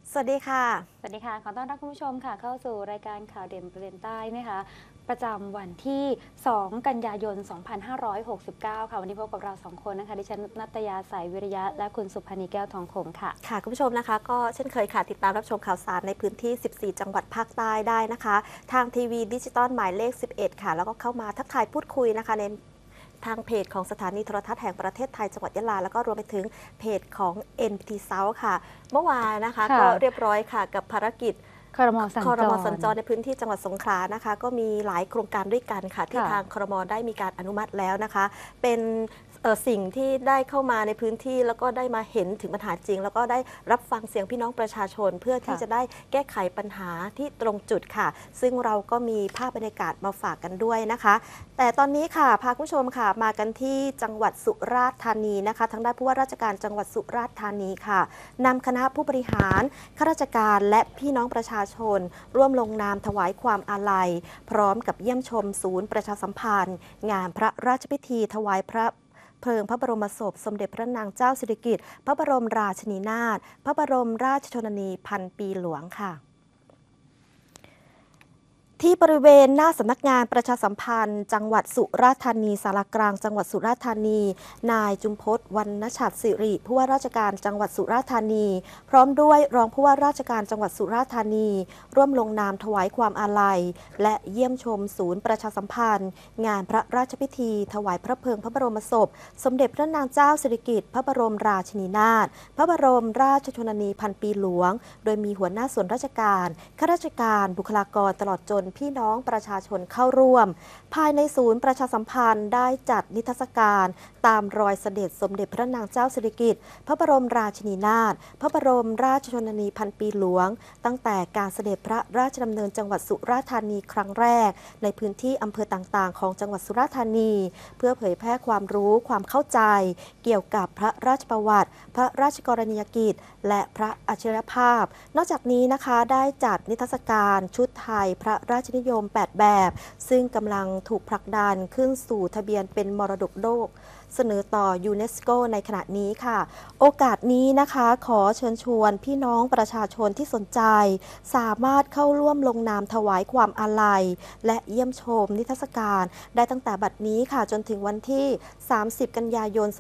สวัสดีค่ะสวัสดีค่ะขอต้อนรับคุณผู้ชมค่ะเข้าสู่รายการข่าวเด่นประเด็นใต้นะคะประจำวันที่ 2 กันยายน 2569 ค่ะวันนี้พบกับเรา2คนนะคะดิฉันนัตยาสายวิริยะและคุณสุภณีแก้วทองคมค่ะค่ะคุณผู้ชมนะคะก็เช่นเคยค่ะติดตามรับชมข่าวสารในพื้นที่ 14 จังหวัดภาคใต้ได้นะคะทางทีวีดิจิตอลหมายเลข 11 ค่ะแล้วก็เข้ามาทักทายพูดคุยนะคะในทางเพจของสถานีโทรทัศน์แห่งประเทศไทยจังหวัดยะลาแล้วก็รวมไปถึงเพจของ NPT South ค่ะเมื่อวานนะคะก็เรียบร้อยค่ะกับภารกิจครม.สัญครม.สัญจจรรในพื้นที่จังหวัดสงขลานะคะก็มีหลายโครงการด้วยกันค่ะที่ทางครม.ได้มีการอนุมัติแล้วนะคะเป็นสิ่งที่ได้เข้ามาในพื้นที่แล้วก็ได้มาเห็นถึงปัญหาจริงแล้วก็ได้รับฟังเสียงพี่น้องประชาชนเพื่อที่จะได้แก้ไขปัญหาที่ตรงจุดค่ะซึ่งเราก็มีภาพบรรยากาศมาฝากกันด้วยนะคะแต่ตอนนี้ค่ะพาคุณผู้ชมค่ะมากันที่จังหวัดสุราษฎร์ธานีนะคะทางด้านผู้ว่าราชการจังหวัดสุราษฎร์ธานีค่ะนำคณะผู้บริหารข้าราชการและพี่น้องประชาชนร่วมลงนามถวายความอาลัยพร้อมกับเยี่ยมชมศูนย์ประชาสัมพันธ์งานพระราชพิธีถวายพระเพลิงพระบรมศพสมเด็จพระนางเจ้าสิริกิติ์พระบรมราชินีนาถพระบรมราชชนนีพันปีหลวงค่ะที่บริเวณหน้าสำนักงานประชาสัมพันธ์จังหวัดสุราษฎร์ธานีศาลากลางจังหวัดสุราษฎร์ธานีนายจุมพจน์ วรรณฉัตรสิริผู้ว่าราชการจังหวัดสุราษฎร์ธานีพร้อมด้วยรองผู้ว่าราชการจังหวัดสุราษฎร์ธานีร่วมลงนามถวายความอาลัยและเยี่ยมชมศูนย์ประชาสัมพันธ์งานพระราชพิธีถวายพระเพลิงพระบรมศพสมเด็จพระนางเจ้าสิริกิติ์พระบรมราชินีนาถพระบรมราชชนนีพันปีหลวงโดยมีหัวหน้าส่วนราชการข้าราชการบุคลากรตลอดจนพี่น้องประชาชนเข้าร่วมภายในศูนย์ประชาสัมพันธ์ได้จัดนิทรรศการตามรอยเสด็จสมเด็จพระนางเจ้าสิริกิติ์พระบรมราชินีนาถพระบรมราชชนนีพันปีหลวงตั้งแต่การเสด็จพระราชดำเนินจังหวัดสุราษฎร์ธานีครั้งแรกในพื้นที่อำเภอต่างๆของจังหวัดสุราษฎร์ธานีเพื่อเผยแพร่ความรู้ความเข้าใจเกี่ยวกับพระราชประวัติพระราชกรณียกิจและพระอัจฉริยภาพนอกจากนี้นะคะได้จัดนิทรรศการชุดไทยพระราชนิยม8แบบซึ่งกำลังถูกผลักดันขึ้นสู่ทะเบียนเป็นมรดกโลกเสนอต่อยูเนสโกในขณะนี้ค่ะโอกาสนี้นะคะขอเชิญชวนพี่น้องประชาชนที่สนใจสามารถเข้าร่วมลงนามถวายความอาลัยและเยี่ยมชมนิทรรศการได้ตั้งแต่บัดนี้ค่ะจนถึงวันที่ 30 กันยายน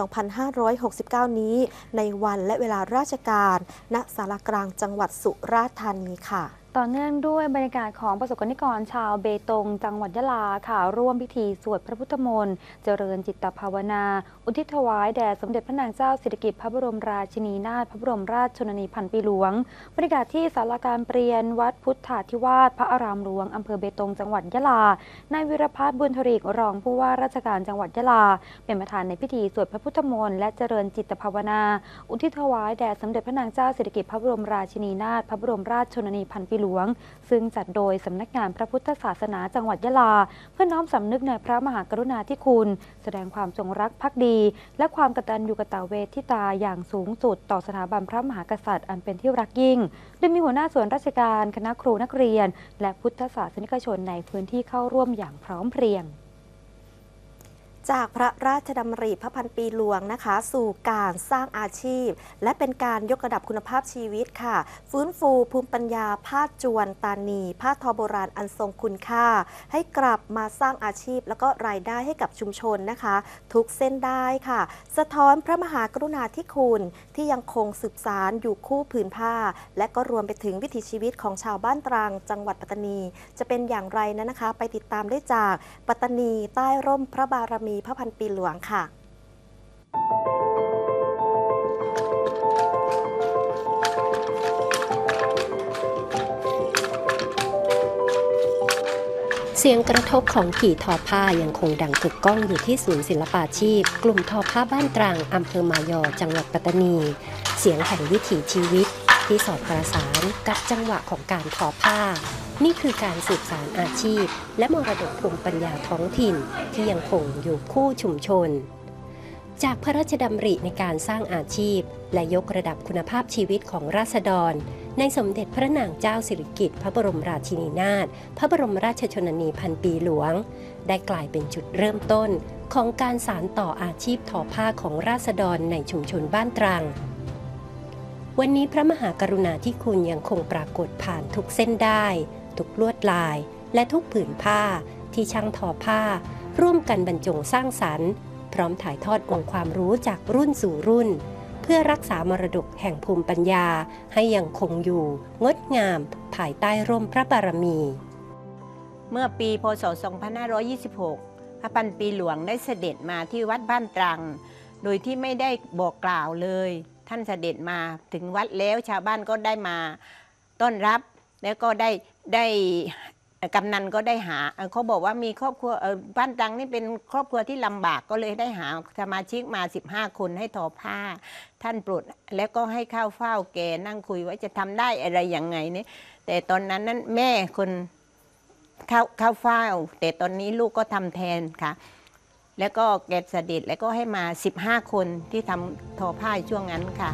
2569 นี้ในวันและเวลาราชการณศาลากลางจังหวัดสุราษฎร์ธานีค่ะต่อเนื่องด้วยบรรยากาศของประสบกนิกรชาวเบตงจังหวัดยะลาค่ะร่วมพิธีสวดพระพุทธมนต์เจริญจิตภาวนาอุทิศถวายแด่สมเด็จพระนางเจ้าสิริกิติ์พระบรมราชินีนาถพระบรมราชชนนีพันปีหลวงบรรยากาศที่ศาลาการเปลี่ยนวัดพุทธาธิวาสพระอารามหลวงอำเภอเบตงจังหวัดยะลานายวิรพัฒน์บุญธริกรองผู้ว่าราชการจังหวัดยะลาเป็นประธานในพิธีสวดพระพุทธมนต์และเจริญจิตภาวนาอุทิศถวายแด่สมเด็จพระนางเจ้าสิริกิติ์พระบรมราชินีนาถพระบรมราชชนนีพันปีหลวงซึ่งจัดโดยสำนักงานพระพุทธศาสนาจังหวัดยะลาเพื่อน้อมสำนึกในพระมหากรุณาธิคุณแสดงความจงรักภักดีและความกตัญญูกตเวทิตาอย่างสูงสุดต่อสถาบันพระมหากษัตริย์อันเป็นที่รักยิ่งโดยมีหัวหน้าส่วนราชการคณะครูนักเรียนและพุทธศาสนิกชนในพื้นที่เข้าร่วมอย่างพร้อมเพรียงจากพระราชดำริพระพันปีหลวงนะคะสู่การสร้างอาชีพและเป็นการยกระดับคุณภาพชีวิตค่ะฟื้นฟูภูมิปัญญาผ้าจวนตานีผ้าทอโบราณอันทรงคุณค่าให้กลับมาสร้างอาชีพแล้วก็รายได้ให้กับชุมชนนะคะทุกเส้นได้ค่ะสะท้อนพระมหากรุณาธิคุณที่ยังคงสืบสานอยู่คู่ผืนผ้าและก็รวมไปถึงวิถีชีวิตของชาวบ้านตรังจังหวัดปัตตานีจะเป็นอย่างไรนั้นนะคะไปติดตามได้จากปัตตานีใต้ร่มพระบารมีพระพันปีหลวงค่ะเสียงกระทบของกี่ทอผ้ายังคงดังกึกก้องอยู่ที่ศูนย์ศิลปาชีพกลุ่มทอผ้าบ้านตรังอำเภอมายอจังหวัดปัตตานีเสียงแห่งวิถีชีวิตที่สอดประสานกับจังหวะของการทอผ้านี่คือการสืบสานอาชีพและมรดกภูมิปัญญาท้องถิ่นที่ยังคงอยู่คู่ชุมชนจากพระราชดำริในการสร้างอาชีพและยกระดับคุณภาพชีวิตของราษฎรในสมเด็จพระนางเจ้าสิริกิติ์พระบรมราชินีนาถพระบรมราชชนนีพันปีหลวงได้กลายเป็นจุดเริ่มต้นของการสานต่ออาชีพทอผ้าของราษฎรในชุมชนบ้านตรังวันนี้พระมหากรุณาธิคุณยังคงปรากฏผ่านทุกเส้นได้ทุกลวดลายและทุกผืนผ้าที่ช่างทอผ้าร่วมกันบรรจงสร้างสรรค์พร้อมถ่ายทอดองค์ความรู้จากรุ่นสู่รุ่นเพื่อรักษามรดกแห่งภูมิปัญญาให้ยังคงอยู่งดงามภายใต้ร่มพระบารมีเมื่อปีพ.ศ. 2526 พระพันปีหลวงได้เสด็จมาที่วัดบ้านตรังโดยที่ไม่ได้บอกกล่าวเลยท่านเสด็จมาถึงวัดแล้วชาวบ้านก็ได้มาต้อนรับแล้วก็ได้กำนันก็ได้หาเขาบอกว่ามีครอบครัวบ้านตรังนี่เป็นครอบครัวที่ลำบากก็เลยได้หาสมาชิกมา15 คนให้ทอผ้าท่านโปรดแล้วก็ให้ข้าวเฝ้าแกนั่งคุยว่าจะทำได้อะไรยังไงเนี่ยแต่ตอนนั้นแม่คนข้าวเฝ้าแต่ตอนนี้ลูกก็ทำแทนค่ะแล้วก็แกเสด็จแล้วก็ให้มา15 คนที่ทำทอผ้าช่วงนั้นค่ะ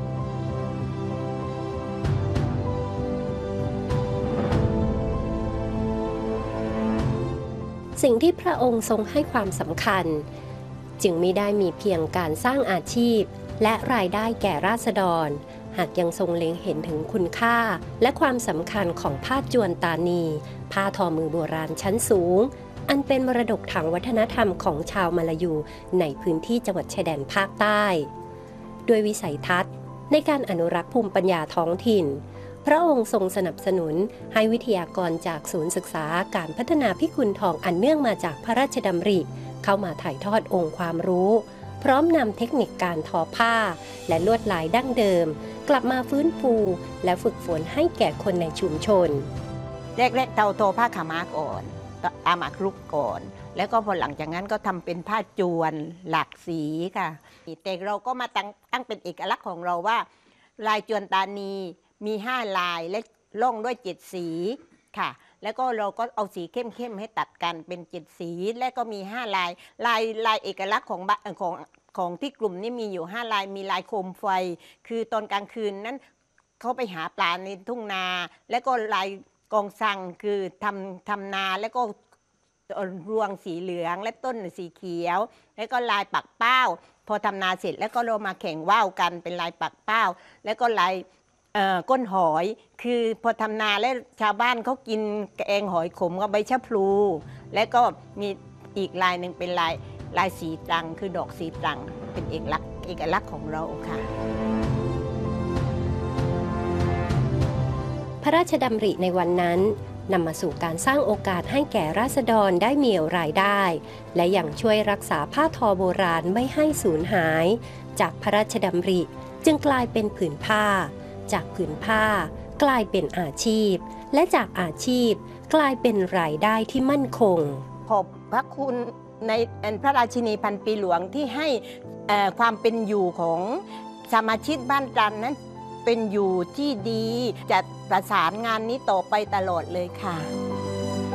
สิ่งที่พระองค์ทรงให้ความสำคัญจึงไม่ได้มีเพียงการสร้างอาชีพและรายได้แก่ราษฎรหากยังทรงเล็งเห็นถึงคุณค่าและความสำคัญของผ้าจวนตานีผ้าทอมือโบราณชั้นสูงอันเป็นมรดกทางวัฒนธรรมของชาวมลายูในพื้นที่จังหวัดชายแดนภาคใต้ด้วยวิสัยทัศน์ในการอนุรักษ์ภูมิปัญญาท้องถิ่นพระองค์ทรงสนับสนุนให้วิทยากรจากศูนย์ศึกษาการพัฒนาพิกุลทองอันเนื่องมาจากพระราชดำริเข้ามาถ่ายทอดองค์ความรู้พร้อมนำเทคนิคการทอผ้าและลวดลายดั้งเดิมกลับมาฟื้นฟูและฝึกฝนให้แก่คนในชุมชนแรกๆเราทอผ้าขาวม้าก่อนตามหมากรุกก่อนแล้วก็พอหลังจากนั้นก็ทำเป็นผ้าจวนหลากสีค่ะแต่เราก็มาตั้งเป็นเอกลักษณ์ของเราว่าลายจวนตานีมี5 ลายและล่องด้วย7 สีค่ะแล้วก็เราก็เอาสีเข้มๆให้ตัดกันเป็น7 สีและก็มี5 ลายเอกลักษณ์ของที่กลุ่มนี้มีอยู่5 ลายมีลายโคมไฟคือตอนกลางคืนนั้นเขาไปหาปลาในทุ่งนาแล้วก็ลายกองซังคือทำนาแล้วก็รวงสีเหลืองและต้นสีเขียวแล้วก็ลายปักเป้าพอทำนาเสร็จแล้วก็เรามาแข่งว่าวกันเป็นลายปักเป้าแล้วก็ลายก้นหอยคือพอทำนาแล้วชาวบ้านเขากินแกงหอยขมกับใบชะพลูแล้วก็มีอีกลายหนึ่งเป็นลายสีตรังคือดอกสีตรังเป็นเอกลักษณ์ของเราค่ะพระราชดำริในวันนั้นนำมาสู่การสร้างโอกาสให้แก่ราษฎรได้มีรายได้และยังช่วยรักษาผ้าทอโบราณไม่ให้สูญหายจากพระราชดำริจึงกลายเป็นผืนผ้าจากผืนผ้ากลายเป็นอาชีพและจากอาชีพกลายเป็นรายได้ที่มั่นคงขอบพระคุณในพระราชินีพันปีหลวงที่ให้ความเป็นอยู่ของสมาชิกบ้านตรังนั้นเป็นอยู่ที่ดีจะประสานงานนี้ต่อไปตลอดเลยค่ะ